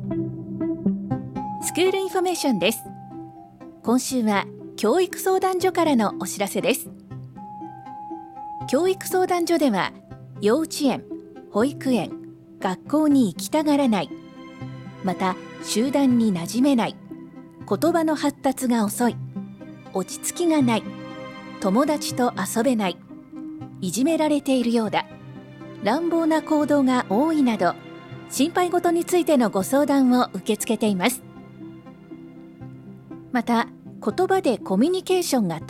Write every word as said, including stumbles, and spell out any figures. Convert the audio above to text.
スクールインフォメーションです。今週は教育相談所からのお知らせです。教育相談所では、幼稚園、保育園、学校に行きたがらない、また集団に馴染めない、言葉の発達が遅い、落ち着きがない、友達と遊べない、いじめられているようだ、乱暴な行動が多いなど、心配事についてのご相談を受け付けています。また、言葉でコミュニケーションが